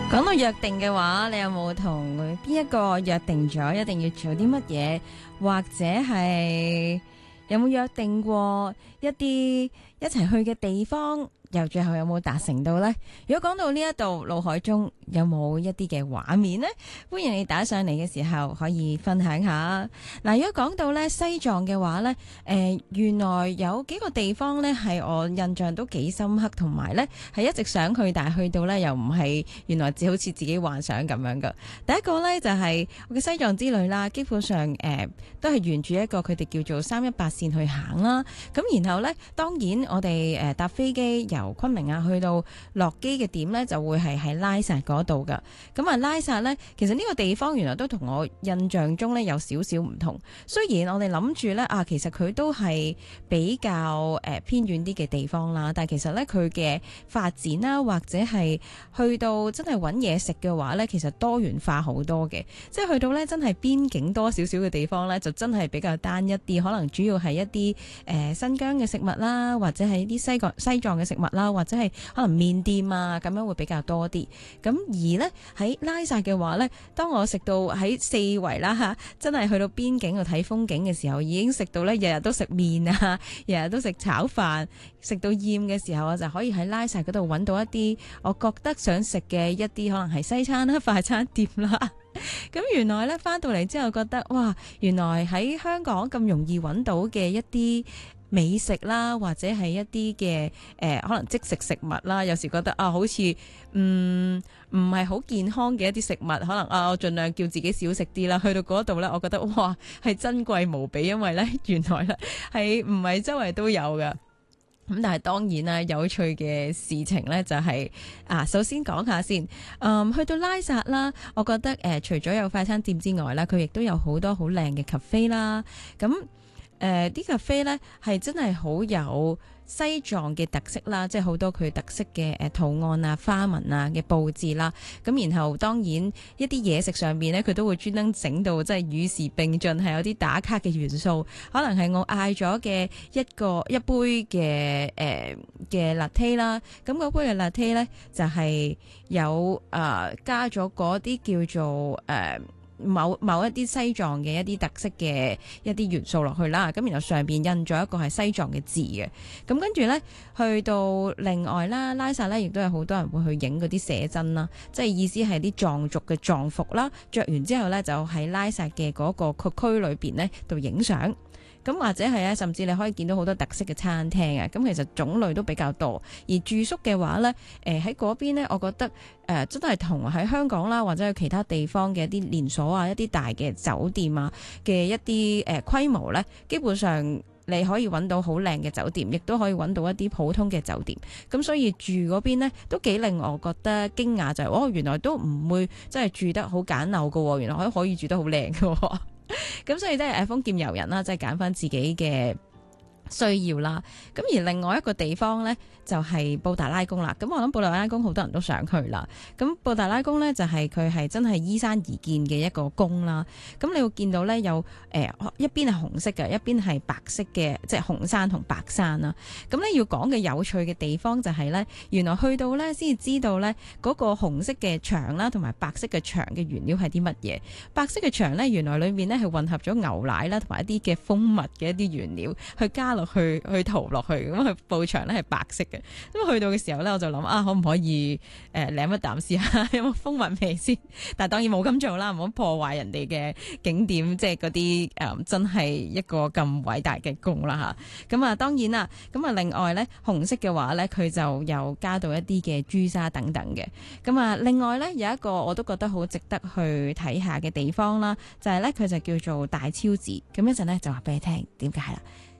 講到約定嘅話，你有冇同邊一個約定咗一定要做啲乜嘢，或者係有冇約定過一啲一齊去嘅地方，又最後有冇達成到呢？如果講到呢一度，腦海中有冇一啲嘅畫面呢？歡迎你打上嚟嘅時候可以分享下。嗱，如果講到呢西藏嘅話呢，原來有幾個地方呢係我印象都幾深刻，同埋呢係一直想去，但係去到呢又唔係原來只好似自己幻想咁樣噶。第一個呢就係我嘅西藏之旅啦，基本上都係沿住一個佢哋叫做318線去行啦。咁然後呢，當然我哋搭飛機由昆明啊去到落機嘅點呢，就會係喺拉薩嗰度噶。咁啊，拉薩呢，其實呢個地方原來都同我印象中呢有少少唔同。雖然我哋諗住呢，其實佢都係比較偏遠啲嘅地方啦，但係其實呢，佢嘅發展啦，或者係去到真係揾嘢食嘅話呢，其實多元化好多嘅。即係去到呢，真係邊境多少少嘅地方呢，就真係比較單一啲，可能主要係一啲新疆嘅食物啦，或者係一啲西藏嘅食物啦，或者係可能麵店啊，咁樣會比較多啲。咁而呢，喺拉薩嘅話呢，當我食到喺四圍啦吓，真係去到邊境度睇風景嘅時候，已經食到呢，日日都食麵啊，日日都食炒飯，食到厭嘅時候，我就可以喺拉薩嗰度揾到一啲我覺得想食嘅一啲可能係西餐啦、快餐店啦。咁原來呢，翻到嚟之後覺得哇，原來喺香港咁容易揾到嘅一啲美食啦，或者係一啲嘅可能即食食物啦，有時覺得好似唔係好健康嘅一啲食物，可能我盡量叫自己少食啲啦。去到嗰度呢，我覺得哇係珍貴無比，因為呢，原來呢係唔係周圍都有㗎。咁但係當然啦，有趣嘅事情呢就係首先講下先，去到拉薩啦，我覺得除咗有快餐店之外啦，佢亦都有好多好靚嘅 cafe 啦。咁啲 cafe 呢係真係好有西藏嘅特色啦，即係好多佢特色嘅圖案啊、花紋啊嘅佈置啦。咁然後當然一啲嘢食上面呢，佢都會專登整到即係與時並進，係有啲打卡嘅元素。可能係我嗌咗嘅一杯嘅 latte 啦，咁嗰杯嘅 latte 呢，就係有加咗嗰啲叫做某一啲西藏嘅一啲特色嘅一啲元素落去啦，咁然後上邊印咗一個係西藏嘅字嘅，咁跟住呢，去到另外啦，拉薩呢亦都有好多人會去影嗰啲寫真啦，即係意思係啲藏族嘅藏服啦，着完之後呢，就喺拉薩嘅嗰個區裏邊呢度影相。咁或者係啊，甚至你可以見到好多特色嘅餐廳啊，咁其實種類都比較多。而住宿嘅話呢，喺嗰邊呢，我覺得真係同喺香港啦，或者係其他地方嘅一啲連鎖啊、一啲大嘅酒店啊嘅一啲規模呢，基本上你可以揾到好靚嘅酒店，亦都可以揾到一啲普通嘅酒店。咁所以住嗰邊呢，都幾令我覺得驚訝，就係原來都唔會真係住得好簡陋㗎，原來可以住得好靚㗎。咁所以即係豐儉由人啦，即係揀翻自己嘅需要啦。咁而另外一個地方呢，就係布達拉宮啦。咁我諗布達拉宮好多人都想去啦。咁布達拉宮呢，就係佢係真係依山而建嘅一個宮啦。咁你會見到呢，有一邊係紅色嘅，一邊係白色嘅，即係紅山同白山啦。咁呢要講嘅有趣嘅地方就係呢，原來去到呢先至知道呢嗰個紅色嘅牆啦，同埋白色嘅牆嘅原料係啲乜嘢。白色嘅牆呢，原來裏面呢係混合咗牛奶啦，同埋一啲嘅蜂蜜嘅一啲原料去加落去塗落去，咁佢布牆呢係白色嘅。咁去到嘅時候呢，我就諗可唔可以舐一啖試下有冇蜂蜜味先？但係當然冇咁做啦，唔好破壞人哋嘅景點，即係嗰啲真係一個咁偉大嘅宮啦嚇。咁啊當然啦，咁啊另外呢，紅色嘅話呢，佢就有加到一啲嘅朱砂等等嘅。咁啊另外呢，有一個我都覺得好值得去睇下嘅地方啦，就係呢，佢就叫做大昭寺。咁一陣呢，就話俾你聽點解啦。